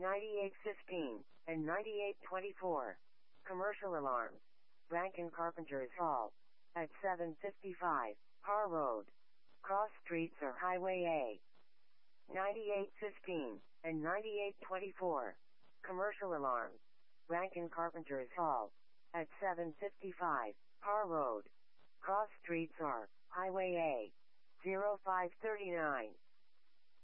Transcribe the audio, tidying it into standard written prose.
9815, and 9824. Commercial alarms. Rankin Carpenters Hall. At 755, Har Road. Cross streets or Highway A. 9815, and 9824. Commercial alarms. Rankin Carpenters Hall. At 755, Har Road. Cross streets or Highway A. 0539.